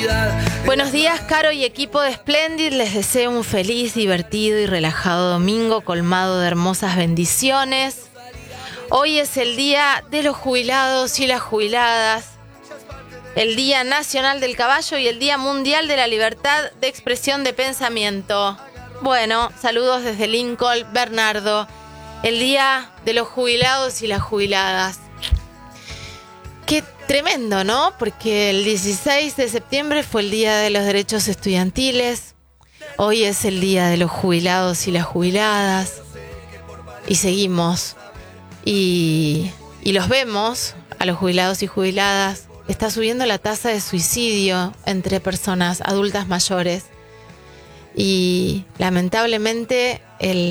Buenos días, Caro y equipo de Splendid. Les deseo un feliz, divertido y relajado domingo colmado de hermosas bendiciones. Hoy es el día de los jubilados y las jubiladas, el Día Nacional del Caballo y el Día Mundial de la Libertad de Expresión de Pensamiento. Bueno, saludos desde Lincoln, Bernardo. El Día de los Jubilados y las Jubiladas. Qué tremendo, ¿no? Porque el 16 de septiembre fue el Día de los Derechos Estudiantiles. Hoy es el Día de los Jubilados y las Jubiladas. Y seguimos. Y los vemos, a los jubilados y jubiladas. Está subiendo la tasa de suicidio entre personas adultas mayores. Y lamentablemente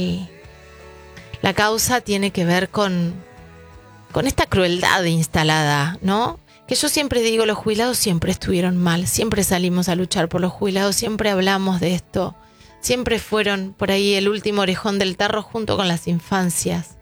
la causa tiene que ver con esta crueldad instalada, ¿no? Que yo siempre digo, los jubilados siempre estuvieron mal, siempre salimos a luchar por los jubilados, siempre hablamos de esto, siempre fueron por ahí el último orejón del tarro junto con las infancias.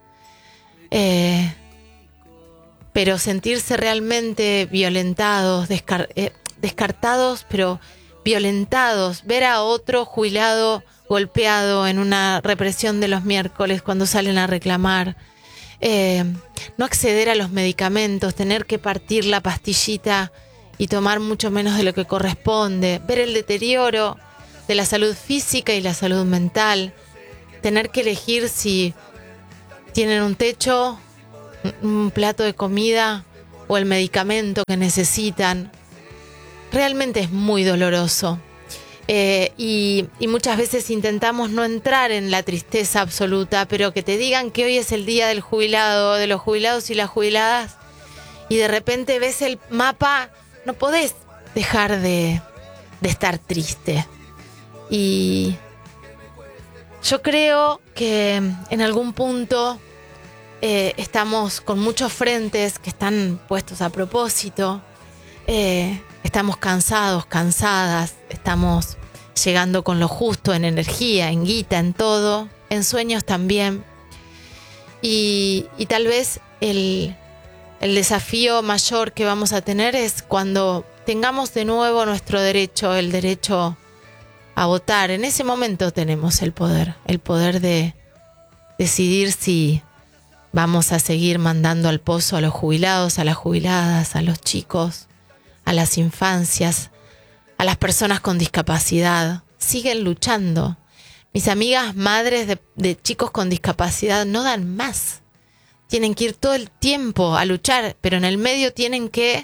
Pero sentirse realmente violentados, descartados, pero violentados, ver a otro jubilado golpeado en una represión de los miércoles cuando salen a reclamar, no acceder a los medicamentos, tener que partir la pastillita y tomar mucho menos de lo que corresponde, ver el deterioro de la salud física y la salud mental, tener que elegir si tienen un techo, un plato de comida o el medicamento que necesitan. Realmente es muy doloroso. Y muchas veces intentamos no entrar en la tristeza absoluta, pero que te digan que hoy es el día del jubilado, de los jubilados y las jubiladas, y de repente ves el mapa, no podés dejar de estar triste. Y yo creo que en algún punto estamos con muchos frentes que están puestos a propósito. Estamos cansados, cansadas, estamos llegando con lo justo en energía, en guita, en todo, en sueños también. Y tal vez el desafío mayor que vamos a tener es cuando tengamos de nuevo nuestro derecho, el derecho a votar. En ese momento tenemos el poder de decidir si vamos a seguir mandando al pozo a los jubilados, a las jubiladas, a los chicos, a las infancias, a las personas con discapacidad. Siguen luchando. Mis amigas madres de chicos con discapacidad no dan más. Tienen que ir todo el tiempo a luchar, pero en el medio tienen que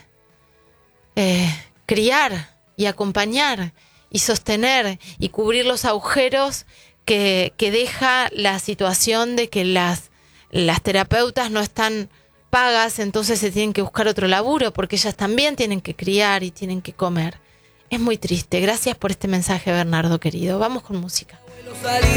criar y acompañar y sostener y cubrir los agujeros que deja la situación de que las terapeutas no están pagas, entonces se tienen que buscar otro laburo porque ellas también tienen que criar y tienen que comer. Es muy triste. Gracias por este mensaje, Bernardo querido. Vamos con música.